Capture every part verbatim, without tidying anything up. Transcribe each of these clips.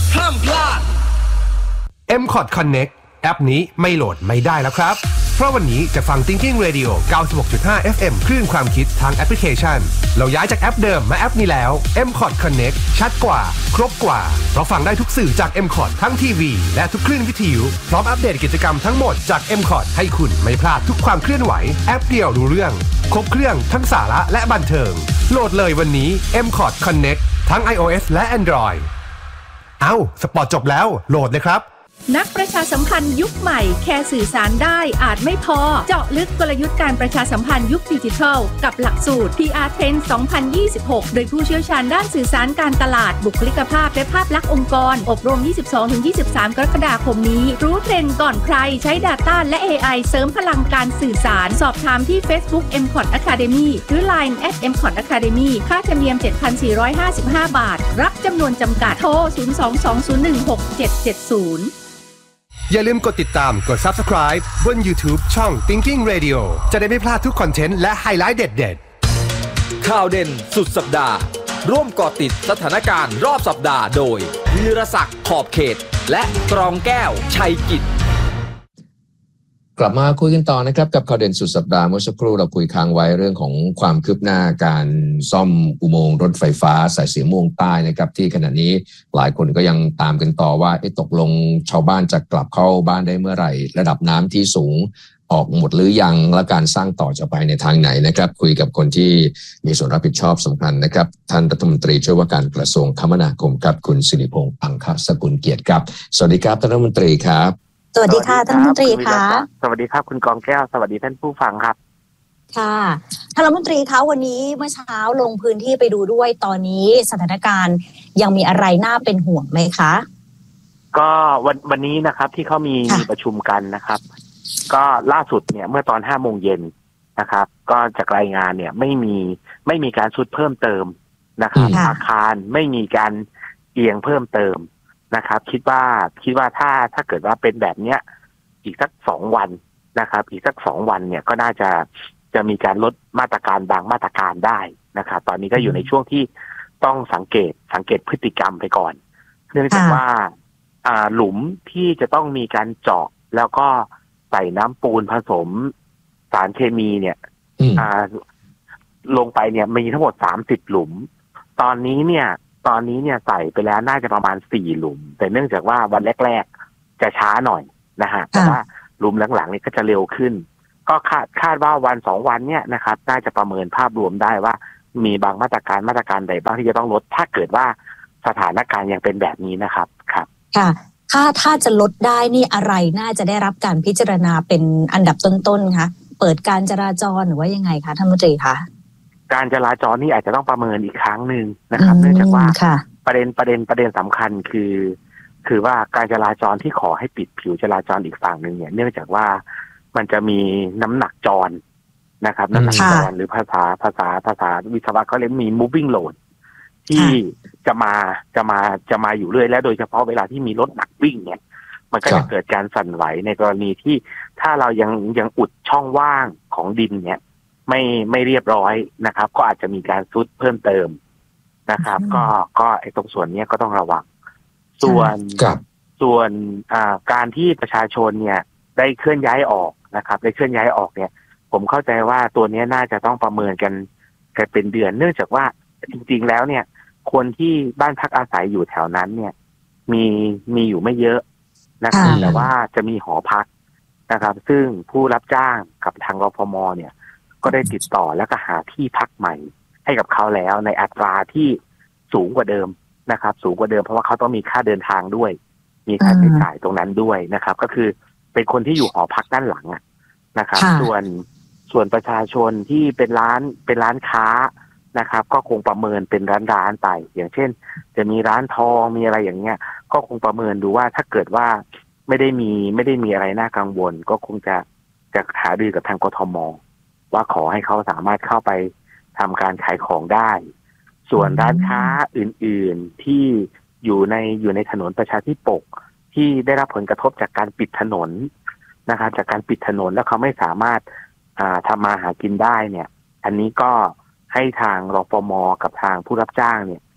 ห้ามพลาดเอ็ม คอร์ด Connect แอปนี้ไม่โหลดไม่ได้แล้วครับเพราะวันนี้จะฟัง Thinking Radio เก้าสิบหกจุดห้า เอฟ เอ็ม คลื่นความคิดทางแอปพลิเคชันเราย้ายจากแอปเดิมมาแอปนี้แล้ว เอ็ม คอร์ด Connect ชัดกว่าครบกว่าเพราะฟังได้ทุกสื่อจาก เอ็ม คอร์ด ทั้งทีวีและทุกคลื่นวิทยุพร้อมอัปเดตกิจกรรมทั้งหมดจาก เอ็ม คอร์ด ให้คุณไม่พลาดทุกความเคลื่อนไหวแอปเดียวรู้เรื่องครบเครื่องทั้งสาระและบันเทิงโหลดเลยวันนี้ เอ็ม คอร์ด Connect ทั้ง iOS และ Android เอ้าสปอร์ตจบแล้วโหลดเลยครับนักประชาสัมพันธ์ยุคใหม่แค่สื่อสารได้อาจไม่พอเจาะลึกกลยุทธ์การประชาสัมพันธ์ยุคดิจิทัลกับหลักสูตร พี อาร์ Trend สองพันยี่สิบหกโดยผู้เชี่ยวชาญด้านสื่อสารการตลาดบุคลิกภาพและภาพลักษณ์องค์กรอบรม ยี่สิบสองถึงยี่สิบสาม กรกฎาคมนี้รู้เทรนด์ก่อนใครใช้ Data และ เอ ไอ เสริมพลังการสื่อสารสอบถามที่ Facebook เอ็ม คอร์ด Academy หรือ ไลน์ แอท เอ็ม คอร์ด Academy ค่าธรรมเนียม เจ็ดพันสี่ร้อยห้าสิบห้า บาทรับจำนวนจำกัดโทรศูนย์ สอง สอง ศูนย์ หนึ่ง หก เจ็ด เจ็ด ศูนย์อย่าลืมกดติดตามกด Subscribe บน YouTube ช่อง Thinking Radio จะได้ไม่พลาดทุกคอนเทนต์และไฮไลท์เด็ดๆข่าวเด่นสุดสัปดาห์ร่วมเกาะติดสถานการณ์รอบสัปดาห์โดยวีรศักดิ์ขอบเขตและกรองแก้วชัยกิจกลับมาคุยกันต่อนะครับกับข่าวเด่นสุดสัปดาห์เมื่อสักครู่เราคุยค้างไว้เรื่องของความคืบหน้าการซ่อมอุโมงค์รถไฟฟ้าสายสีม่วงใต้นะครับที่ขณะนี้หลายคนก็ยังตามกันต่อว่าตกลงชาวบ้านจะกลับเข้าบ้านได้เมื่อไหร่ระดับน้ำที่สูงออกหมดหรือยังและการสร้างต่อจะไปในทางไหนนะครับคุยกับคนที่มีส่วนรับผิดชอบสำคัญนะครับท่านรัฐมนตรีช่วยว่าการกระทรวงคมนาคมครับคุณสิริพงษ์อังคสกุลเกียรติครับสวัสดีครับท่านรัฐมนตรีครับสวัสดีค่ะท่านรัฐมนตรีค่ะสวัสดีครับคุณกองแก้วสวัสดีท่านผู้ฟังครับค่ะท่านรัฐมนตรีคะวันนี้เมื่อเช้าลงพื้นที่ไปดูด้วยตอนนี้สถานการณ์ยังมีอะไรน่าเป็นห่วงไหมคะก็วันวันนี้นะครับที่เขามีมีประชุมกันนะครับก็ล่าสุดเนี่ยเมื่อตอนห้าโมงเย็นนะครับก็จากรายงานเนี่ยไม่มีไม่มีการชุดเพิ่มเติมนะครับอาคารไม่มีการเอียงเพิ่มเติมนะครับคิดว่าคิดว่าถ้าถ้าเกิดว่าเป็นแบบเนี้ยอีกสักสองวันนะครับอีกสักสองวันเนี่ยก็น่าจะจะมีการลดมาตรการบางมาตรการได้นะครับตอนนี้ก็อยู่ในช่วงที่ต้องสังเกตสังเกตพฤติกรรมไปก่อนเนื่องจากว่าอ่าหลุมที่จะต้องมีการเจาะแล้วก็ใส่น้ำปูนผสมสารเคมีเนี่ยอ่าลงไปเนี่ยมีทั้งหมดสามสิบหลุมตอนนี้เนี่ยตอนนี้เนี่ยใส่ไปแล้วน่าจะประมาณสี่หลุมแต่เนื่องจากว่าวันแรกๆจะช้าหน่อยนะฮะแต่ว่าหลุมหลังๆนี่ก็จะเร็วขึ้นก็คาดคาดว่าวันสองวันเนี่ยนะครับน่าจะประเมินภาพรวมได้ว่ามีบางมาตรการมาตรการใดบ้างที่จะต้องลดถ้าเกิดว่าสถานการณ์ยังเป็นแบบนี้นะครับครับค่ะถ้าถ้าจะลดได้นี่อะไรน่าจะได้รับการพิจารณาเป็นอันดับต้นๆคะเปิดการจราจรหรือว่ายังไงคะท่านรัฐมนตรีคะการจราจรนี่อาจจะต้องประเมินอีกครั้งหนึ่งนะครับเนื่องจากว่าประเด็นประเด็นประเด็นสำคัญคือคือว่าการจราจรที่ขอให้ปิดผิวจราจรอีกฝั่งหนึ่งเนี่ยเนื่องจากว่ามันจะมีน้ำหนักจรนะครับน้ำหนักจรหรือภาษาภาษาภาษาวิศวะเขาเรียกมี moving load ที่จะมาจะมาจะมาอยู่เรื่อยและโดยเฉพาะเวลาที่มีรถหนักวิ่งเนี่ยมันก็จะเกิดการสั่นไหวในกรณีที่ถ้าเรายังยังอุดช่องว่างของดินเนี่ยไม่ไม่เรียบร้อยนะครับก็อาจจะมีการซุดเพิ่มเติมนะครับก็ก็ไอ้ตรงส่วนนี้ก็ต้องระวังส่วนส่วนอ่าการที่ประชาชนเนี่ยได้เคลื่อนย้ายออกนะครับได้เคลื่อนย้ายออกเนี่ยผมเข้าใจว่าตัวนี้น่าจะต้องประเมินกันกันเป็นเดือนเนื่องจากว่าจริงๆแล้วเนี่ยคนที่บ้านพักอาศัยอยู่แถวนั้นเนี่ยมีมีอยู่ไม่เยอะนะครับแต่ว่าจะมีหอพักนะครับซึ่งผู้รับจ้างกับทางรฟม.เนี่ยก็ได้ติดต่อแล้วก็หาที่พักใหม่ให้กับเขาแล้วในอัตราที่สูงกว่าเดิมนะครับสูงกว่าเดิมเพราะว่าเขาต้องมีค่าเดินทางด้วยมีค่าใช้จ่ายตรงนั้นด้วยนะครับก็คือเป็นคนที่อยู่หอพักด้านหลังนะครับส่วนส่วนประชาชนที่เป็นร้านเป็นร้านค้านะครับก็คงประเมินเป็นร้านๆไปอย่างเช่นจะมีร้านทองมีอะไรอย่างเงี้ยก็คงประเมินดูว่าถ้าเกิดว่าไม่ได้มีไม่ได้มีอะไรน่ากังวลก็คงจะจะหารือกับทางกทม.ว่าขอให้เขาสามารถเข้าไปทำการขายของได้ส่วนร้านค้าอื่นๆที่อยู่ในอยู่ในถนนประชาธิปกที่ได้รับผลกระทบจากการปิดถนนนะครับจากการปิดถนนแล้วเขาไม่สามารถอ่าทำมาหากินได้เนี่ยอันนี้ก็ให้ทางรฟม.กับทางผู้รับจ้างเนี่ย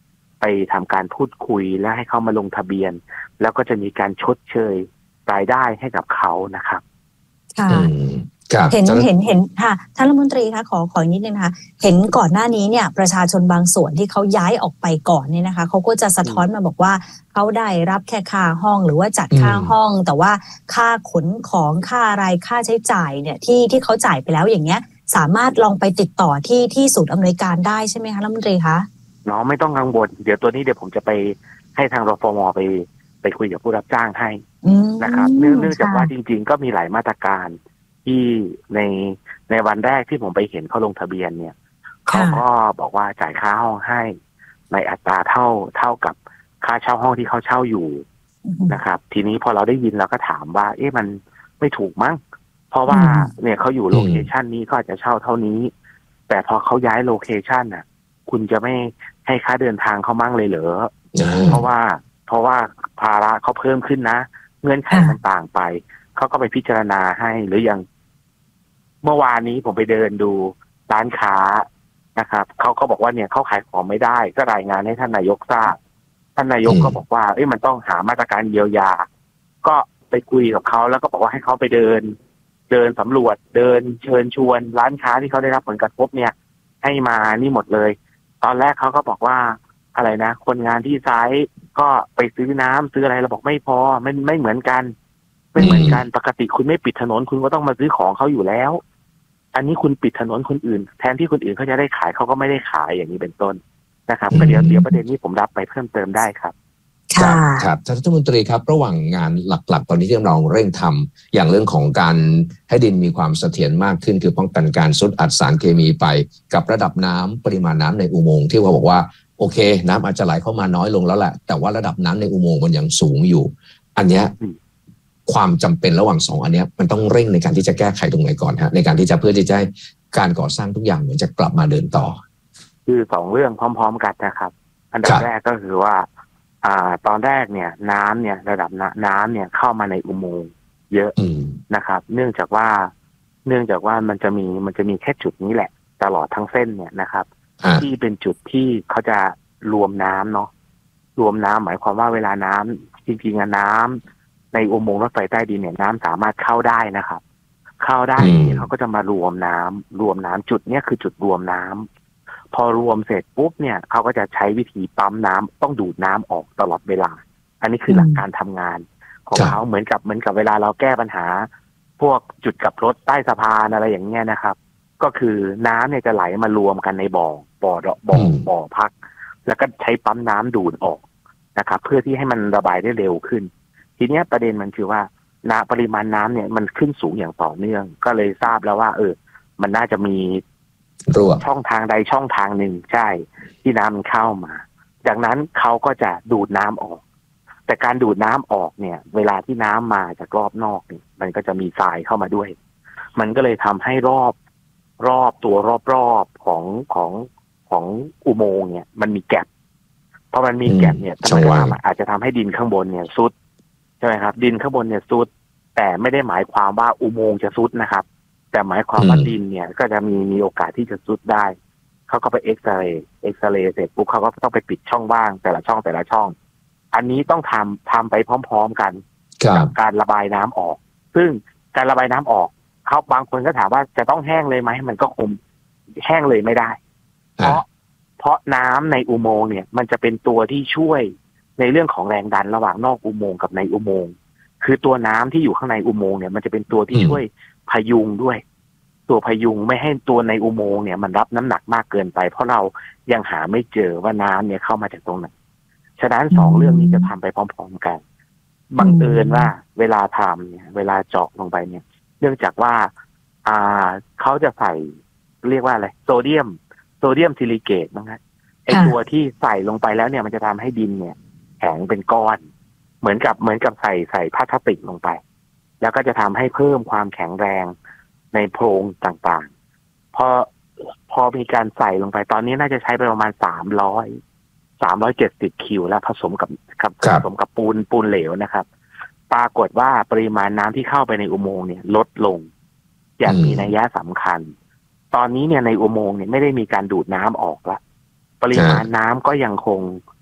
ไปทำการพูดคุยและให้เขามาลงทะเบียนแล้วก็จะมีการชดเชยรายได้ให้กับเขานะครับค่ะเห็นเห็นเห็นค่ะท่านรัฐมนตรีคะขอขอนิดนึงนะคะเห็นก่อนหน้านี้เนี่ยประชาชนบางส่วนที่เขาย้ายออกไปก่อนเนี่ยนะคะเขาก็จะสะท้อนมาบอกว่าเขาได้รับแค่ค่าห้องหรือว่าจัดค่าห้องแต่ว่าค่าขนของค่าอะไรค่าใช้จ่ายเนี่ยที่ที่เขาจ่ายไปแล้วอย่างเงี้ยสามารถลองไปติดต่อที่ที่ศูนย์อำนวยการได้ใช่ไหมคะรัฐมนตรีคะน้องไม่ต้องกังวลเดี๋ยวตัวนี้เดี๋ยวผมจะไปให้ทางรฟม.ไปไปคุยกับผู้รับจ้างให้นะครับเนื่องจากว่าจริงๆก็มีหลายมาตรการที่ในในวันแรกที่ผมไปเห็นเขาลงทะเบียนเนี่ยเขาก็บอกว่าจ่ายค่าห้องให้ในอัตราเท่าเท่ากับค่าเช่าห้องที่เขาเช่าอยู่นะครับทีนี้พอเราได้ยินเราก็ถามว่าเอ๊ะมันไม่ถูกมั้งเพราะว่าเนี่ยเขาอยู่โลเคชันนี้ก็อาจจะเช่าเท่านี้แต่พอเขาย้ายโลเคชันน่ะคุณจะไม่ให้ค่าเดินทางเขามั่งเลยเหรอเพราะว่าเพราะว่าภาระเขาเพิ่มขึ้นนะเงื่อนไขมันต่างไปเขาก็ไปพิจารณาให้หรือยังเมื่อวานนี้ผมไปเดินดูร้านค้านะครับเขาก็บอกว่าเนี่ยเขาขายของไม่ได้ก็รายงานให้ท่านนายกทราบท่านนายกก็บอกว่าเอ้ยมันต้องหามาตรการเยียวยาก็ไปคุยกับเขาแล้วก็บอกว่าให้เขาไปเดินเดินสำรวจเดินเชิญชวนร้านค้าที่เขาได้รับผลกระทบเนี่ยให้มานี่หมดเลยตอนแรกเขาก็บอกว่าอะไรนะคนงานที่ไซต์ก็ไปซื้อน้ำซื้ออะไรเราบอกไม่พอไม่ไม่เหมือนกันไม่เหมือนกันปกติคุณไม่ปิดถนนคุณก็ต้องมาซื้อของเขาอยู่แล้วอันนี้คุณปิดถนนคนอื่นแทนที่คนอื่นเขาจะได้ขายเขาก็ไม่ได้ขายอย่างนี้เป็นต้นนะครับก็เดี๋ยวเดี๋ยวประเด็นนี้ผมรับไปเพิ่มเติมได้ครับครับครับท่านรัฐมนตรีครับระหว่างงานหลักๆตอนนี้ที่เราเร่งทำอย่างเรื่องของการให้ดินมีความเสถียรมากขึ้นคือป้องกันการซุดอัดสารเคมีไปกับระดับน้ำปริมาณน้ำในอุโมงค์ที่เขาบอกว่าโอเคน้ำอาจจะไหลเข้ามาน้อยลงแล้วแหละแต่ว่าระดับน้ำในอุโมงค์มันยังสูงอยู่อันเนี้ยความจำเป็นระหว่างสองอันนี้มันต้องเร่งในการที่จะแก้ไขตรงไหนก่อนฮะในการที่จะเพื่อที่จะให้การก่อสร้างทุกอย่างเหมือนจะกลับมาเดินต่อคือสองเรื่องพร้อมๆกันนะครับอันดับแรกก็คือว่าอ่าตอนแรกเนี่ยน้ำเนี่ยระดับน้ำเนี่ยเข้ามาในอุโมงค์เยอะนะครับเนื่องจากว่าเนื่องจากว่ามันจะมีมันจะมีแค่จุดนี้แหละตลอดทั้งเส้นเนี่ยนะครับที่เป็นจุดที่เขาจะรวมน้ำเนาะรวมน้ำหมายความว่าเวลาน้ำจริงๆน้ำในอุโมงค์รถไฟใต้ดินเนี่ยน้ำสามารถเข้าได้นะครับเข้าได้เขาก็จะมารวมน้ำรวมน้ำจุดเนี้ยคือจุดรวมน้ำพอรวมเสร็จปุ๊บเนี่ยเขาก็จะใช้วิธีปั๊มน้ำต้องดูดน้ำออกตลอดเวลาอันนี้คือหลักการทำงานของเขาเหมือนกับเหมือนกับเวลาเราแก้ปัญหาพวกจุดกลับรถใต้สะพานอะไรอย่างเงี้ยนะครับก็คือน้ำเนี่ยจะไหลมารวมกันในบ่อบ่อบ่อบ่อพักแล้วก็ใช้ปั๊มน้ำดูดออกนะครับเพื่อที่ให้มันระบายได้เร็วขึ้นทีนี้ประเด็นมันคือว่าน้ำปริมาณน้ำเนี่ยมันขึ้นสูงอย่างต่อเนื่องก็เลยทราบแล้วว่าเออมันน่าจะมีช่องทางใดช่องทางหนึ่งใช่ที่น้ำมันเข้ามาจากนั้นเขาก็จะดูดน้ำออกแต่การดูดน้ำออกเนี่ยเวลาที่น้ำมาจากรอบนอกเนี่ยมันก็จะมีทรายเข้ามาด้วยมันก็เลยทำให้รอบรอบตัวรอบๆของของของอุโมงค์เนี่ยมันมีแกปพอมันมีแกปเนี่ยมันอาจจะทำให้ดินข้างบนเนี่ยซุดใช่ไหมครับดินข้างบนเนี่ยซุดแต่ไม่ได้หมายความว่าอุโมงค์จะซุดนะครับแต่หมายความว่าดินเนี่ยก็จะมีมีโอกาสที่จะซุดได้เขาก็ไปเอ็กซเรย์เอ็กซเรย์เสร็จปุ๊บเขาก็ต้องไปปิดช่องว่างแต่ละช่องแต่ละช่องอันนี้ต้องทำทำไปพร้อมๆกันกับการระบายน้ำออกซึ่งการระบายน้ำออกเขาบางคนก็ถามว่าจะต้องแห้งเลยไหมมันก็คงแห้งเลยไม่ได้เพราะเพราะน้ำในอุโมงค์เนี่ยมันจะเป็นตัวที่ช่วยในเรื่องของแรงดันระหว่างนอกอุโมงค์กับในอุโมงค์คือตัวน้ำที่อยู่ข้างในอุโมงค์เนี่ยมันจะเป็นตัวที่ช่วยพยุงด้วยตัวพยุงไม่ให้ตัวในอุโมงค์เนี่ยมันรับน้ำหนักมากเกินไปเพราะเรายังหาไม่เจอว่าน้ำเนี่ยเข้ามาจากตรงไหนฉะนั้นสองเรื่องนี้จะทำไปพร้อมๆกันบังเอิญว่าเวลาทำเนี่ยเวลาเจาะลงไปเนี่ยเนื่องจากว่าอ่าเขาจะใส่เรียกว่าอะไรโซเดียมโซเดียมซิลิเกตนะฮะไอตัวที่ใส่ลงไปแล้วเนี่ยมันจะทำให้ดินเนี่ยแข็งเป็นก้อนเหมือนกับเหมือนกับใส่ใส่พลาสติกลงไปแล้วก็จะทำให้เพิ่มความแข็งแรงในโพรงต่างๆพอพอมีการใส่ลงไปตอนนี้น่าจะใช้ไปประมาณสามร้อยสามร้อยเจ็ดสิบคิวแล้วผสมกับกับผสมกับปูนปูนเหลวนะครับปรากฏว่าปริมาณน้ำที่เข้าไปในอุโมงค์เนี่ยลดลงอย่างมีนัยสำคัญตอนนี้เนี่ยในอุโมงค์เนี่ยไม่ได้มีการดูดน้ำออกละปริมาณน้ำก็ยังคง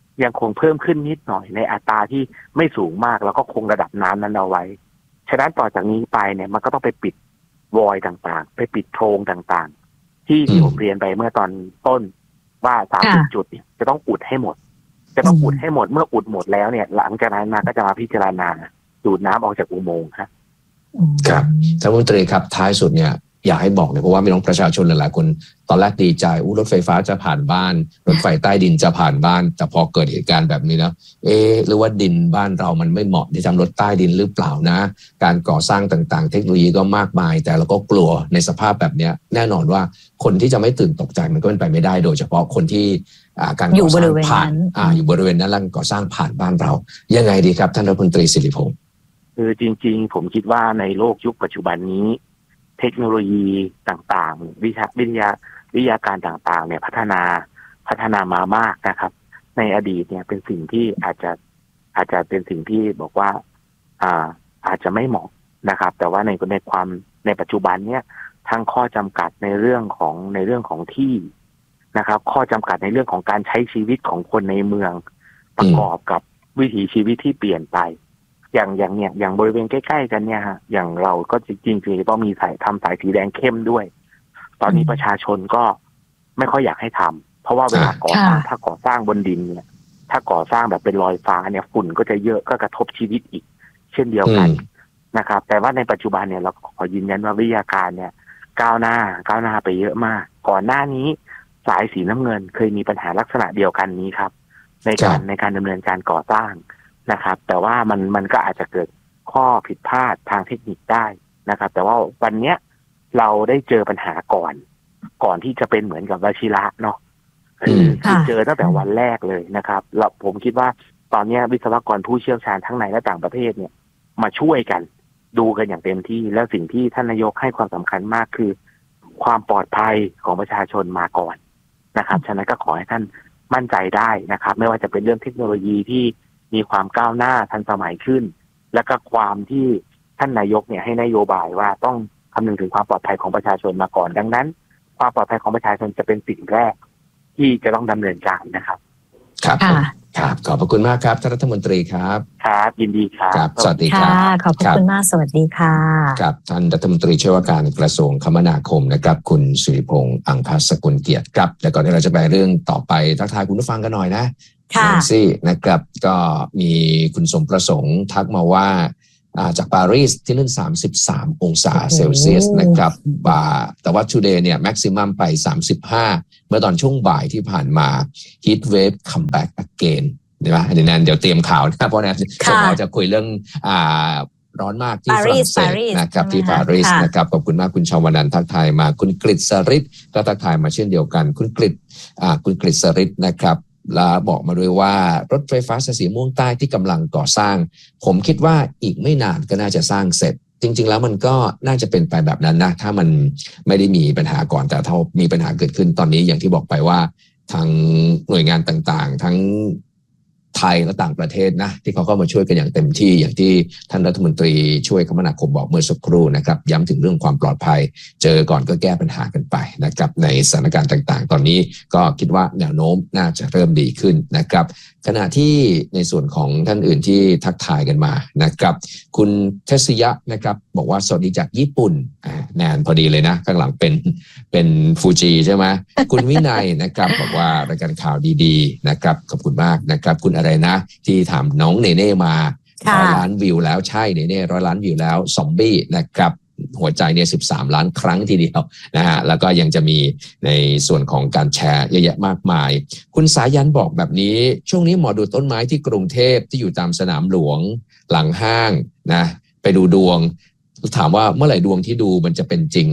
ยังคงเพิ่มขึ้นนิดหน่อยในอัตราที่ไม่สูงมากแล้วก็คงระดับน้ำนั้นเอาไว้ฉะนั้นต่อจากนี้ไปเนี่ยมันก็ต้องไปปิดวอยต่างๆไปปิดโพรงต่างๆที่ที่ผมเรียนไปเมื่อตอนต้นว่าสามสิบจุดเนี่ยจะต้องอุดให้หมดจะต้องอุดให้หมดเมื่ออุดหมดแล้วเนี่ยหลังจากนั้นมาก็จะมาพิจารณาดูดน้ำออกจากอุโมงค์ครับครับท่านรัฐมนตรีครับท้ายสุดเนี่ยอยากให้บอกเลยเพราะว่ามีน้องประชาชนหลายๆคนตอนแรกดีใจอู้รถไฟฟ้าจะผ่านบ้านรถไฟใต้ดินจะผ่านบ้านแต่พอเกิดเหตุการณ์แบบนี้นะเอ๊ะหรือว่าดินบ้านเรามันไม่เหมาะที่ทำรถใต้ดินหรือเปล่านะการก่อสร้างต่างๆเทคโนโลยีก็มากมายแต่เราก็กลัวในสภาพแบบนี้แน่นอนว่าคนที่จะไม่ตื่นตกใจมันก็เป็นไปไม่ได้โดยเฉพาะคนที่การก่อสร้างผ่านอ่าอยู่บริเวณนั้นแล้วก่อสร้างผ่านบ้านเรายังไงดีครับท่านรัฐมนตรีสิริพงษ์คือจริงๆผมคิดว่าในโลกยุคปัจจุบันนี้เทคโนโลยีต่างๆวิชาวิทยาวิทยาการต่างๆเนี่ยพัฒนาพัฒนามามากนะครับในอดีตเนี่ยเป็นสิ่งที่อาจจะอาจจะเป็นสิ่งที่บอกว่าอ่าอาจจะไม่เหมาะนะครับแต่ว่าในในความในปัจจุบันเนี่ยทั้งข้อจำกัดในเรื่องของในเรื่องของที่นะครับข้อจำกัดในเรื่องของการใช้ชีวิตของคนในเมืองประกอบกับวิถีชีวิตที่เปลี่ยนไปอย่างอย่างเนี่ยอย่างบริเวณใกล้ๆกันเนี่ยฮะอย่างเราก็จริงๆคือต้องมีสายทำสายสีแดงเข้มด้วยตอนนี้ประชาชนก็ไม่ค่อยอยากให้ทำเพราะว่าเวลาก่อสร้างถ้าก่อสร้างบนดินเนี่ยถ้าก่อสร้างแบบเป็นลอยฟ้าเนี่ยฝุ่นก็จะเยอะก็กระทบชีวิตอีกเช่นเดียวกันนะครับแต่ว่าในปัจจุบันเนี่ยเราขอยืนยันว่าวิทยาการเนี่ยก้าวหน้าก้าวหน้าไปเยอะมากก่อนหน้านี้สายสีน้ำเงินเคยมีปัญหาลักษณะเดียวกันนี้ครับในการในการดำเนินการก่อสร้างนะครับแต่ว่ามันมันก็อาจจะเกิดข้อผิดพลาดทางเทคนิคได้นะครับแต่ว่าวันเนี้ยเราได้เจอปัญหาก่อนก่อนที่จะเป็นเหมือนกับวชิระเนาะคือคือเจอตั้งแต่วันแรกเลยนะครับเราผมคิดว่าตอนนี้วิศวกรผู้เชี่ยวชาญทั้งในและต่างประเทศเนี่ยมาช่วยกันดูกันอย่างเต็มที่แล้วสิ่งที่ท่านนายกให้ความสำคัญมากคือความปลอดภัยของประชาชนมาก่อนนะครับฉะนั้นก็ขอให้ท่านมั่นใจได้นะครับไม่ว่าจะเป็นเรื่องเทคโนโลยีที่มีความก้าวหน้าทันสมัยขึ้นและก็ความที่ท่านนายกเนี่ยให้นโยบายว่าต้องคำนึงถึงความปลอดภัยของประชาชนมาก่อนดังนั้นความปลอดภัยของประชาชนจะเป็นสิ่งแรกที่จะต้องดำเนินการนะครับครับครับขอบพระคุณมากครับท่านรัฐมนตรีครับครับยินดีครับครับสวัสดีครับขอบคุณมากสวัสดีค่ะครับท่านรัฐมนตรีช่วยว่าการกระทรวงคมนาคมนะครับคุณสิริพงษ์อังคสกุลเกียรติครับและก่อนที่เราจะไปเรื่องต่อไปทักทายคุณผู้ฟังกันหน่อยนะค่ะซี่นะครับก็มีคุณสมประสงค์ทักมาว่าจากปารีสที่นั่นสามสิบสามองศาเซลเซียสนะครับบ่าแต่ว่า today เนี่ย maximum ไปสามสิบห้าเมื่อตอนช่วงบ่ายที่ผ่านมา heat wave come back again ใช่ไหมเดี๋ยวนั้นเดี๋ยวเตรียมข่าวนะเพราะนั้นเราจะคุยเรื่องอ่าร้อนมากที่ฝรั่งเศสนะครับที่ปารีสนะครับขอบคุณมากคุณชาวนันท์ทักทายมาคุณกฤษริศก็ทักทายมาเช่นเดียวกันคุณกฤษอ่าคุณกฤษริศนะครับและบอกมาด้วยว่ารถไฟฟ้าสายสีม่วงใต้ที่กำลังก่อสร้างผมคิดว่าอีกไม่นานก็น่าจะสร้างเสร็จจริงๆแล้วมันก็น่าจะเป็นไปแบบนั้นนะถ้ามันไม่ได้มีปัญหาก่อนแต่ถ้ามีปัญหาเกิดขึ้นตอนนี้อย่างที่บอกไปว่าทางหน่วยงานต่างๆทั้งไทยและต่างประเทศนะที่เขาเข้ามาช่วยกันอย่างเต็มที่อย่างที่ท่านรัฐมนตรีช่วยคมนาคมบอกเมื่อสักครู่นะครับย้ำถึงเรื่องความปลอดภัยเจอก่อนก็แก้ปัญหากันไปนะครับในสถานการณ์ต่างๆตอนนี้ก็คิดว่าแนวโน้มน่าจะเริ่มดีขึ้นนะครับขณะที่ในส่วนของท่านอื่นที่ทักทายกันมานะครับคุณเทศยะนะครับบอกว่าสวัสดีจากญี่ปุ่นแนนพอดีเลยนะข้างหลังเป็นเป็นฟูจิใช่ไหมคุณวินัยนะครับบอกว่ารายการข่าวดีๆนะครับขอบคุณมากนะครับคุณอะไรนะที่ถามน้องเนเน่มาร้อยล้านวิวแล้วใช่เนเน่ร้อยล้านวิวแล้วซอมบี้นะครับหัวใจเนี่ยสิบสามล้านครั้งทีเดียวนะฮะแล้วก็ยังจะมีในส่วนของการแชร์เยอะแยะมากมายคุณสายันบอกแบบนี้ช่วงนี้หมอดูต้นไม้ที่กรุงเทพที่อยู่ตามสนามหลวงหลังห้างนะไปดูดวงถามว่าเมื่อไหร่ดวงที่ดูมันจะเป็นจริง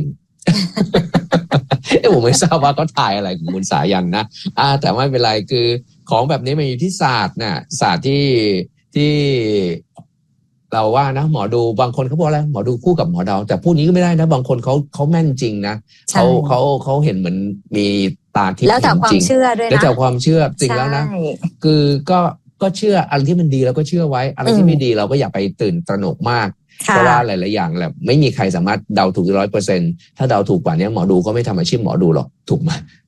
ผมไม่ทราบว่าเขาถ่ายอะไรของคุณสายันนะอ่าแต่ไม่เป็นไรคือของแบบนี้มันอยู่ที่ศาสตร์นะศาสตร์ที่ที่เราว่านะหมอดูบางคนเขาบอกอะไรหมอดูคู่กับหมอเดาแต่ผู้นี้ก็ไม่ได้นะบางคนเขาเขาแม่นจริงนะเขาเขาเขาเห็นเหมือนมีตาทิพย์จริงแล้วแต่ความเชื่อด้วยนะแล้วแต่ความเชื่อจริงแล้วนะคือก็ก็เชื่ออะไรที่มันดีเราก็เชื่อไว้อะไรที่ไม่ดีเราก็อย่าไปตื่นตระหนกมากเพราะว่าหลายๆอย่างแหละไม่มีใครสามารถเดาถูกร้อยเปอร์เซ็นต์ถ้าเดาถูกกว่านี้หมอดูก็ไม่ทำอาชีพหมอดูหรอกถูกไหม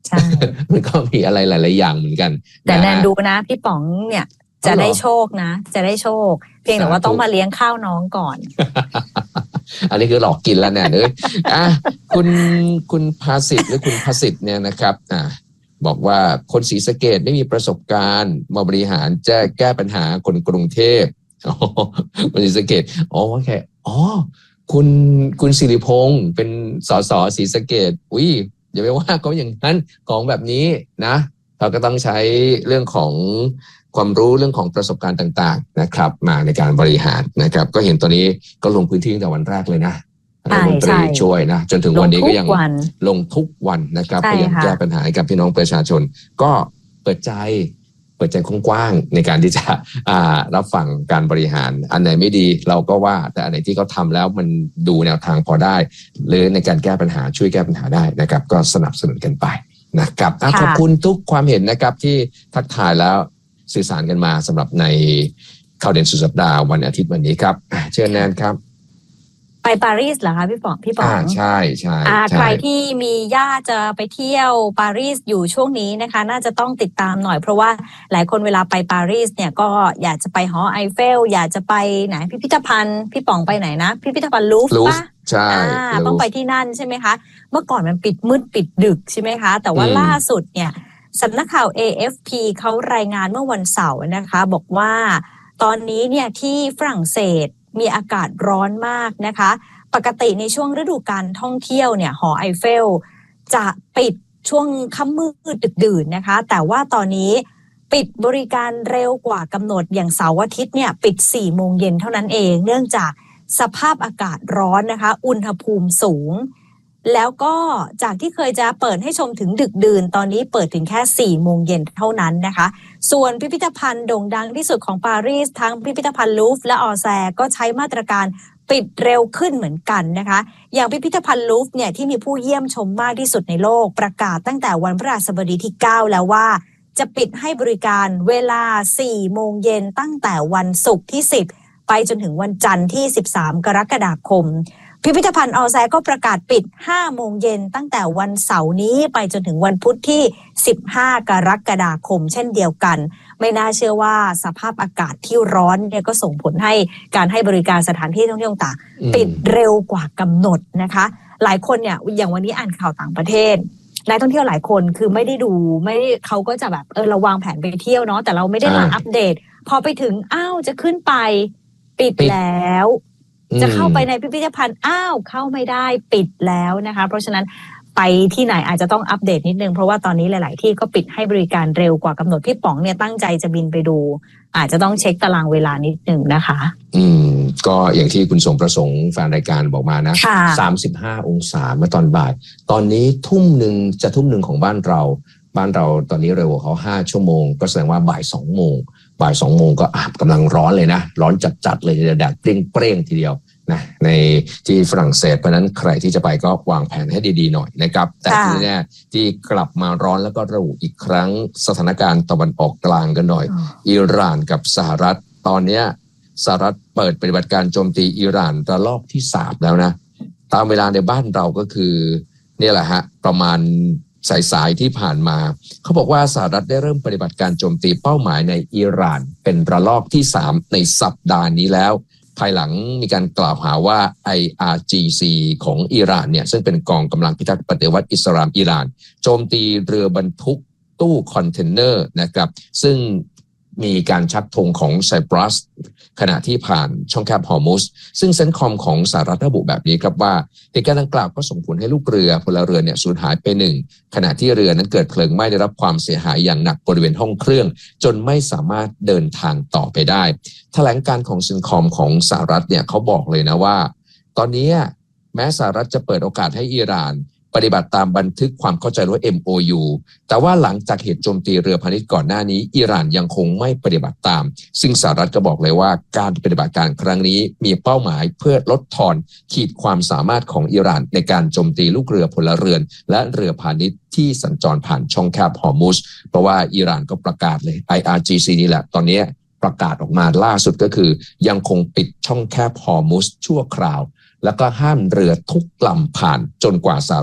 ใช่มันก็มีอะไรหลายๆอย่างเหมือนกันแต่แนนดูนะพี่ป๋องเนี่ยจะได้โชคนะจะได้โชคเพียงแต่ว่าต้องมาเลี้ยงข้าวน้องก่อนอันนี้คือหลอกกินแล้วเนี่ยเลยอ่ะคุณคุณภาสิทธิ์หรือคุณภาสิทธิ์เนี่ยนะครับอ่ะบอกว่าคนศรีสะเกษไม่มีประสบการณ์มาบริหารจะแก้ปัญหาคนกรุงเทพอ๋อคนศรีสะเกษอ๋อว่าแค่อ๋อคุณคุณสิริพงษ์เป็นสสศรีสะเกษอุ้ยอย่าไปว่าเขาอย่างนั้นของแบบนี้นะเราก็ต้องใช้เรื่องของความรู้เรื่องของประสบการณ์ต่างๆนะครับมาในการบริหารนะครับก็เห็นตอนนี้ก็ลงพื้นที่ตั้งแต่วันแรกเลยนะรัฐมนตรีช่วยนะจนถึงวันนี้ก็ยังลงทุกวันนะครับพยายามแก้ปัญหาให้กับพี่น้องประชาชนก็เปิดใจเปิดใจกว้างๆในการที่จะรับฟังการบริหารอันไหนไม่ดีเราก็ว่าแต่อันไหนที่เขาทำแล้วมันดูแนวทางพอได้หรือในการแก้ปัญหาช่วยแก้ปัญหาได้นะครับก็สนับสนุนกันไปนะครับขอบคุณทุกความเห็นนะครับที่ทักทายแล้วสื่อสารกันมาสำหรับในข่าวเด่นสุดสัปดาห์วันอาทิตย์วันนี้ครับเชิญแนนครับไปปารีสเหรอคะพี่ป๋องพี่ป๋องใช่ใช่ใครที่มีญาติจะไปเที่ยวปารีสอยู่ช่วงนี้นะคะน่าจะต้องติดตามหน่อยเพราะว่าหลายคนเวลาไปปารีสเนี่ยก็อยากจะไปหอไอเฟลอยากจะไปไหนพิพิธภัณฑ์พี่ป๋องไปไหนนะพิพิธภัณฑ์ลูฟร์ป่ะใช่ต้องไปที่นั่นใช่ไหมคะเมื่อก่อนมันปิดมืดปิดดึกใช่ไหมคะแต่ว่าล่าสุดเนี่ยสำนักข่าว เอ เอฟ พี เขารายงานเมื่อวันเสาร์นะคะบอกว่าตอนนี้เนี่ยที่ฝรั่งเศสมีอากาศร้อนมากนะคะปกติในช่วงฤดูกาลท่องเที่ยวเนี่ยหอไอเฟลจะปิดช่วงค่ำมืดดึกดื่นนะคะแต่ว่าตอนนี้ปิดบริการเร็วกว่ากำหนดอย่างเสาร์อาทิตย์เนี่ยปิดสี่โมงเย็นเท่านั้นเองเนื่องจากสภาพอากาศร้อนนะคะอุณหภูมิสูงแล้วก็จากที่เคยจะเปิดให้ชมถึงดึกดื่นตอนนี้เปิดถึงแค่สี่โมงเย็นเท่านั้นนะคะส่วนพิพิธภัณฑ์โด่งดังที่สุดของปารีสทั้งพิพิธภัณฑ์ลูฟร์และออแซร์ก็ใช้มาตรการปิดเร็วขึ้นเหมือนกันนะคะอย่างพิพิธภัณฑ์ลูฟร์เนี่ยที่มีผู้เยี่ยมชมมากที่สุดในโลกประกาศตั้งแต่วันพฤหัสบดีที่เก้าแล้วว่าจะปิดให้บริการเวลาสี่โมงเย็นตั้งแต่วันศุกร์ที่สิบไปจนถึงวันจันทร์ที่สิบสามกรกฎาคมพิพิธภัณฑ์ออแซร์ก็ประกาศปิดห้าโมงเย็นตั้งแต่วันเสาร์นี้ไปจนถึงวันพุธที่สิบห้ากรกฎาคมเช่นเดียวกันไม่น่าเชื่อว่าสภาพอากาศที่ร้อนเนี่ยก็ส่งผลให้การให้บริการสถานที่ท่องเที่ยวต่างๆปิดเร็วกว่ากำหนดนะคะหลายคนเนี่ยอย่างวันนี้อ่านข่าวต่างประเทศนักท่องเที่ยวหลายคนคือไม่ได้ดูไม่เขาก็จะแบบเออเราวางแผนไปเที่ยวเนาะแต่เราไม่ได้มาอัปเดตพอไปถึงอ้าวจะขึ้นไปปิดแล้วจะเข้าไปในพิพิธภัณฑ์อ้าวเข้าไม่ได้ปิดแล้วนะคะเพราะฉะนั้นไปที่ไหนอาจจะต้องอัปเดตนิดนึงเพราะว่าตอนนี้หลายๆที่ก็ปิดให้บริการเร็วกว่ากำหนดพี่ป๋องเนี่ยตั้งใจจะบินไปดูอาจจะต้องเช็คตารางเวลานิดนึงนะคะอืมก็อย่างที่คุณสมประสงค์แฟนรายการบอกมานะสามสิบห้าองศาเมื่อตอนบ่ายตอนนี้ทุ่มหนึ่งจะทุ่มหนึ่งของบ้านเราบ้านเราตอนนี้เร็วกว่าเขาห้าชั่วโมงก็แสดงว่าบ่ายสองโมงบ่ายสองโมงก็อาบกำลังร้อนเลยนะร้อนจัดๆเลยแดดเปรี้ยงๆทีเดียวนะในที่ฝรั่งเศสเพราะนั้นใครที่จะไปก็วางแผนให้ดีๆหน่อยนะครับแต่ที่แน่ที่กลับมาร้อนแล้วก็ระอุอีกครั้งสถานการณ์ตะวันออกกลางกันหน่อยอิหร่านกับสหรัฐตอนนี้สหรัฐเปิดปฏิบัติการโจมตีอิหร่านระลอกที่สามแล้วนะตามเวลาในบ้านเราก็คือนี่แหละฮะประมาณสายๆที่ผ่านมาเขาบอกว่าสหรัฐได้เริ่มปฏิบัติการโจมตีเป้าหมายในอิหร่านเป็นระลอกที่สามในสัปดาห์นี้แล้วภายหลังมีการกล่าวหาว่า ไอ อาร์ จี ซี ของอิหร่านเนี่ยซึ่งเป็นกองกำลังพิทักษ์ปฏิวัติอิสลามอิหร่านโจมตีเรือบรรทุกตู้คอนเทนเนอร์นะครับซึ่งมีการชักธงของไซปรัสขณะที่ผ่านช่องแคบฮอร์มุสซึ่งเซ็นคอมของสหรัฐระบุแบบนี้ครับว่าเหตุการณ์ดังกล่าวก็ส่งผลให้ลูกเรือพลเรือนเนี่ยสูญหายไปหนึ่งขณะที่เรือนั้นเกิดเพลิงไหม้ได้รับความเสียหายอย่างหนักบริเวณห้องเครื่องจนไม่สามารถเดินทางต่อไปได้แถลงการของเซ็นคอมของสหรัฐเนี่ยเขาบอกเลยนะว่าตอนนี้แม้สหรัฐจะเปิดโอกาสให้อิหร่านปฏิบัติตามบันทึกความเข้าใจว่า เอ็ม โอ ยู แต่ว่าหลังจากเหตุโจมตีเรือพาณิชย์ก่อนหน้านี้อิหร่านยังคงไม่ปฏิบัติตามซึ่งสหรัฐก็บอกเลยว่าการปฏิบัติการครั้งนี้มีเป้าหมายเพื่อลดทอนขีดความสามารถของอิหร่านในการโจมตีลูกเรือพลเรือนและเรือพาณิชย์ที่สัญจรผ่านช่องแคบฮอร์มุสเพราะว่าอิหร่านก็ประกาศเลย ไอ อาร์ จี ซี นี่แหละตอนนี้ประกาศออกมาล่าสุดก็คือยังคงปิดช่องแคบฮอร์มุสชั่วคราวแล้วก็ห้ามเรือทุกลำผ่านจนกว่าสหรัฐ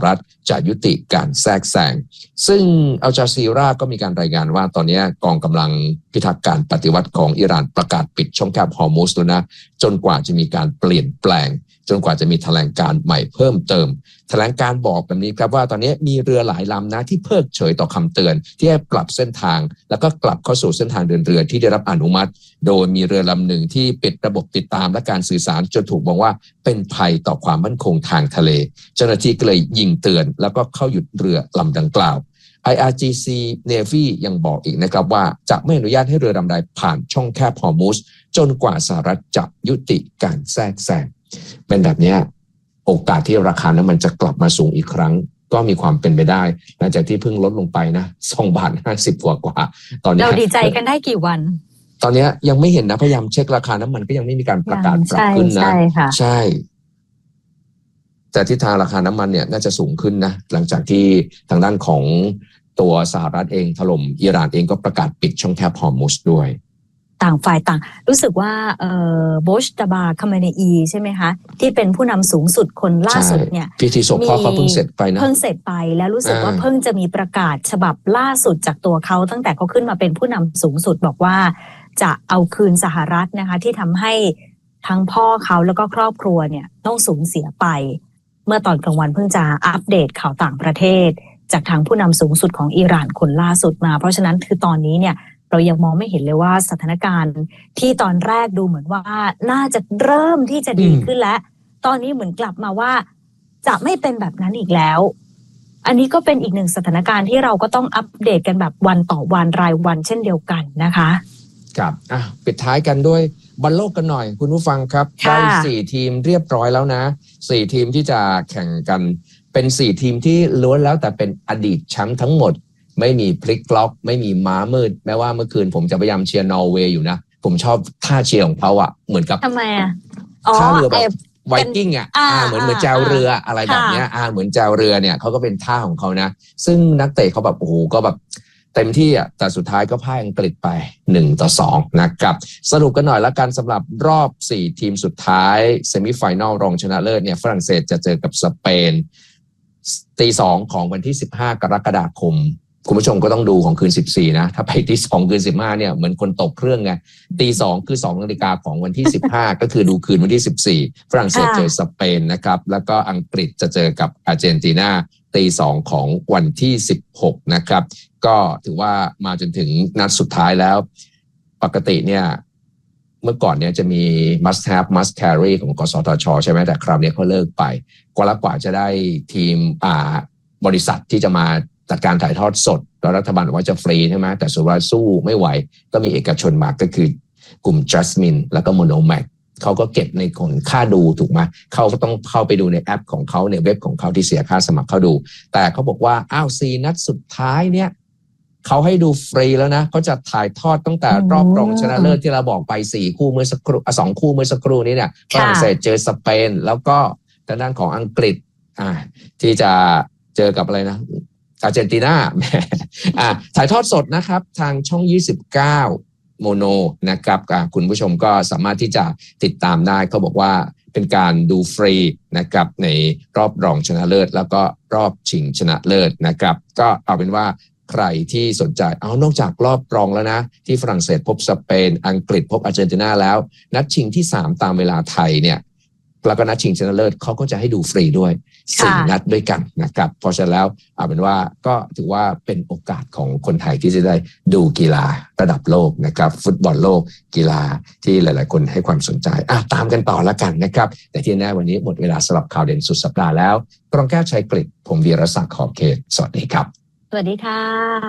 จะยุติการแทรกแซงซึ่งอัลจาซีราก็มีการรายงานว่าตอนนี้กองกำลังพิทักษ์การปฏิวัติของอิหร่านประกาศปิดช่องแคบฮอร์มุซแล้วนะจนกว่าจะมีการเปลี่ยนแปลงจนกว่าจะมีแถลงการใหม่เพิ่มเติมแถลงการบอกแบบนี้ครับว่าตอนนี้มีเรือหลายลำนะที่เพิกเฉยต่อคำเตือนที่ให้กลับเส้นทางแล้วก็กลับเข้าสู่เส้นทางเดินเรือที่ได้รับอนุมัติโดยมีเรือลำหนึ่งที่ปิดระบบติดตามและการสื่อสารจนถูกมองว่าเป็นภัยต่อความมั่นคงทางทะเลเจ้าหน้าที่ก็เลยยิงเตือนแล้วก็เข้าหยุดเรือลำดังกล่าว ไอ อาร์ จี ซี Navy ยังบอกอีกนะครับว่าจะไม่อนุญาตให้เรือลำใดผ่านช่องแคบฮอร์มุซจนกว่าสหรัฐจะยุติการแทรกแซงเป็นแบบนี้โอกาสที่ราคาน้ำมันจะกลับมาสูงอีกครั้งก็มีความเป็นไปได้หลังจากที่เพิ่งลดลงไปนะสองบาทห้าสิบกว่ากว่าตอนนี้เราดีใจกันได้กี่วันตอนนี้ยังไม่เห็นนะพยายามเช็คราคาน้ำมันก็ยังไม่มีการประกาศปรับขึ้นนะใช่ค่ะใช่แต่ทิศทางราคาน้ำมันเนี่ยน่าจะสูงขึ้นนะหลังจากที่ทางด้านของตัวสหรัฐเองถล่มอิหร่านเองก็ประกาศปิดช่องแคบฮอร์มุซด้วยต่างฝ่ายต่างรู้สึกว่าเอ่อโบชตาบาคาเมเนอีใช่ไหมคะที่เป็นผู้นำสูงสุดคนล่าสุดเนี่ยพิธีศพพ่อเขาเพิ่งเสร็จไปนะเพิ่งเสร็จไปแล้วรู้สึกว่าเพิ่งจะมีประกาศฉบับล่าสุดจากตัวเขาตั้งแต่เขาขึ้นมาเป็นผู้นำสูงสุดบอกว่าจะเอาคืนสหรัฐนะคะที่ทำให้ทั้งพ่อเขาแล้วก็ครอบครัวเนี่ยต้องสูญเสียไปเมื่อตอนกลางวันเพิ่งจะอัปเดตข่าวต่างประเทศจากทางผู้นำสูงสุดของอิหร่านคนล่าสุดมาเพราะฉะนั้นคือตอนนี้เนี่ยเรายังมองไม่เห็นเลยว่าสถานการณ์ที่ตอนแรกดูเหมือนว่าน่าจะเริ่มที่จะดีขึ้นแล้วตอนนี้เหมือนกลับมาว่าจะไม่เป็นแบบนั้นอีกแล้วอันนี้ก็เป็นอีกหนึ่งสถานการณ์ที่เราก็ต้องอัปเดตกันแบบวันต่อวันรายวันเช่นเดียวกันนะคะครับอ่ะปิดท้ายกันด้วยบอลโลกกันหน่อยคุณผู้ฟังครับได้สี่ทีมเรียบร้อยแล้วนะสี่ทีมที่จะแข่งกันเป็นสี่ทีมที่ล้วนแล้วแต่เป็นอดีตแชมป์ทั้งหมดไม่มีพลิกล็อกไม่มีม้ามืดแม้ว่าเมื่อคืนผมจะพยายามเชียร์นอร์เวย์อยู่นะผมชอบท่าเชียร์ของเขาอ่ะเหมือนกับทำไมอ่ะท่าเรือแบบไวกิ้งอ่ะเหมือนเหมือนแจวเรืออะไรแบบเนี้ยอ่าเหมือนแจวเรือเนี่ยเขาก็เป็นท่าของเขานะซึ่งนักเตะเขาแบบโอ้โหก็แบบเต็มที่อ่ะแต่สุดท้ายก็พ่ายอังกฤษไปหนึ่งต่อสองนะครับสรุปกันหน่อยละกันสำหรับรอบสี่ทีมสุดท้ายเซมิไฟแนลรองชนะเลิศเนี่ยฝรั่งเศสจะเจอกับสเปนตีสองของวันที่สิบห้ากรกฎาคมคุณผู้ชมก็ต้องดูของคืนสิบสี่นะถ้าไปที่สองคืนสิบห้าเนี่ยเหมือนคนตกเครื่องไงตีสองคือสองนาฬิกาของวันที่สิบห้าก็คือดูคืนวันที่สิบสี่ฝรั่งเศสเจอสเปนนะครับแล้วก็อังกฤษจะเจอกับอาร์เจนตินาตีสองของวันที่สิบหกนะครับก็ถือว่ามาจนถึงนัดสุดท้ายแล้วปกติเนี่ยเมื่อก่อนเนี่ยจะมี must have must carry ของกสทช.ใช่ไหมแต่คราวนี้เขาเลิกไปกว่าละกว่าจะได้ทีมอ่าบริษัทที่จะมาจัดการถ่ายทอดสดแล้วรัฐบาลบอกว่าจะฟรีใช่ไหมแต่สุดท้ายสู้ไม่ไหวก็มีเอกชนมาก็คือกลุ่ม Jasmine แล้วก็ Monomax เขาก็เก็บในคนค่าดูถูกไหมเขาก็ต้องเข้าไปดูในแอปของเขาในเว็บของเขาที่เสียค่าสมัครเข้าดูแต่เขาบอกว่าอ้าวซีนัดสุดท้ายเนี่ยเขาให้ดูฟรีแล้วนะเขาจะถ่ายทอดตั้งแต่รอบรองชนะเลิศที่เราบอกไปสี่คู่เมื่อสักครู่สองคู่เมื่อสักครู่นี้เนี่ยฝรั่งเศสเจอสเปนแล้วก็ทางด้านของอังกฤษอ่าที่จะเจอกับอะไรนะอาร์เจนตินาอ่าถ่ายทอดสดนะครับทางช่องยี่สิบเก้าโมโนนะครับคุณผู้ชมก็สามารถที่จะติดตามได้เขาบอกว่าเป็นการดูฟรีนะครับในรอบรองชนะเลิศแล้วก็รอบชิงชนะเลิศนะครับก็เอาเป็นว่าใครที่สนใจเอานอกจากรอบรองแล้วนะที่ฝรั่งเศสพบสเปนอังกฤษพบอาร์เจนตินาแล้วนัดชิงที่สามตามเวลาไทยเนี่ยแล้วก็นัดชิงชนะเลิศเขาก็จะให้ดูฟรีด้วยสี่นัดด้วยกันนะครับเพราะฉะนั้นแล้วเอาเป็นว่าก็ถือว่าเป็นโอกาสของคนไทยที่จะได้ดูกีฬาระดับโลกนะครับฟุตบอลโลกกีฬาที่หลายๆคนให้ความสนใจอ่ะตามกันต่อแล้วกันนะครับแต่ที่แน่วันนี้หมดเวลาสำหรับข่าวเด่นสุดสัปดาห์แล้วกรองแก้วชัยกฤษผมวีรศักดิ์ขอบเขตสวัสดีครับสวัสดีค่ะ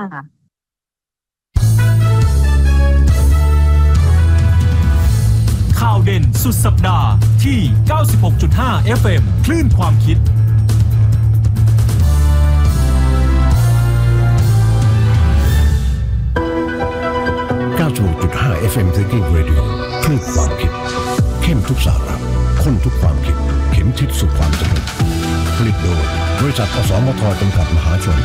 ข่าวเด่นสุดสัปดาห์ที่ เก้าสิบหกจุดห้า เอฟ เอ็ม คลื่นความคิดเก้าสิบหกจุดห้า เอฟ เอ็ม Thinking Radio คลื่นความคิดเข้มทุกสาระข้นทุกความคิดเข็มทิศสู่ความสำเร็จผลิตโดยบริษัทอสมทจำกัดมหาชน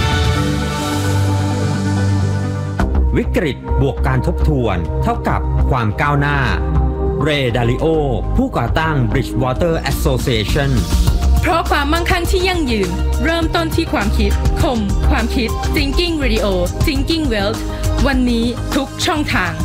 วิกฤตบวกการทบทวนเท่ากับความก้าวหน้าเรย์ดาริโอผู้ก่อตั้ง Bridgewater Association เพราะความมั่งคั่งที่ยั่งยืนเริ่มต้นที่ความคิดคมความคิด Thinking Radio Thinking Wealth วันนี้ทุกช่องทาง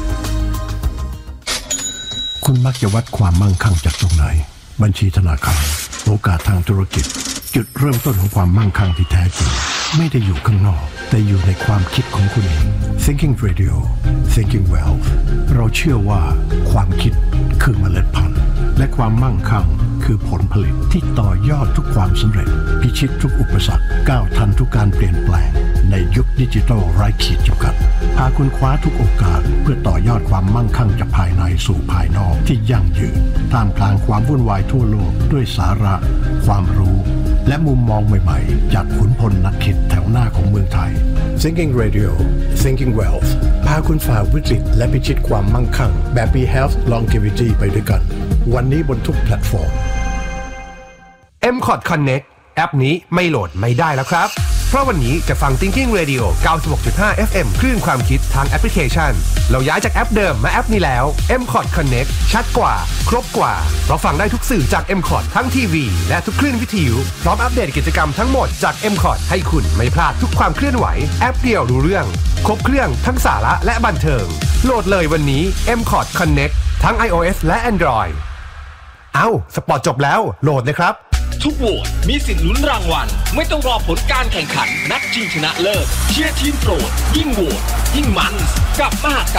คุณมักจะวัดความมั่งคั่งจากตรงไหนบัญชีธนาคารโอกาสทางธุรกิจจุดเริ่มต้นของความมั่งคั่งที่แท้จริงไม่ได้อยู่ข้างนอกแต่อยู่ในความคิดของคุณเอง Thinking Radio Thinking Wealth เราเชื่อว่าความคิดคือเมล็ดพันธุ์และความมั่งคั่งคือผลผลิตที่ต่อยอดทุกความสำเร็จพิชิตทุกอุปสรรคก้าวทันทุกการเปลี่ยนแปลงในยุคดิจิทัลไร้ขีดจำกัดพาคุณคว้าทุกโอกาสเพื่อต่อยอดความมั่งคั่งจากภายในสู่ภายนอกที่ยั่งยืนท่ามกลางความวุ่นวายทั่วโลกด้วยสาระความรู้และมุมมองใหม่ๆจากขุนพลนักคิดแถวหน้าของเมืองไทย Thinking Radio Thinking Wealth พาคุณฝ่าวิกฤตและพิชิตความมั่งคั่งแบบ Health Longevity ไปด้วยกันวันนี้บนทุกแพลตฟอร์มเอ็ม คอท Connect แอปนี้ไม่โหลดไม่ได้แล้วครับเพราะวันนี้จะฟัง Thinking Radio เก้าสิบหกจุดห้า เอฟ เอ็ม คลื่นความคิดทางแอปพลิเคชันเราย้ายจากแอปเดิมมาแอปนี้แล้ว เอ็ม คอท Connect ชัดกว่าครบกว่าเพราะฟังได้ทุกสื่อจาก เอ็ม คอท ทั้งทีวีและทุกคลื่นวิทยุพร้อมอัปเดตกิจกรรมทั้งหมดจาก เอ็ม คอท ให้คุณไม่พลาดทุกความเคลื่อนไหวแอปเดียวรู้เรื่องครบเครื่องทั้งสาระและบันเทิงโหลดเลยวันนี้ เอ็ม คอท Connect ทั้ง iOS และ Android เอ้าสปอร์ตจบแล้วโหลดเลยครับทุกโหวตมีสิทธิ์ลุ้นรางวัลไม่ต้องรอผลการแข่งขันนัดชิงชนะเลิศเชียร์ทีมโปรดยิ่งโหวตยิ่งมันกับมหากาพย์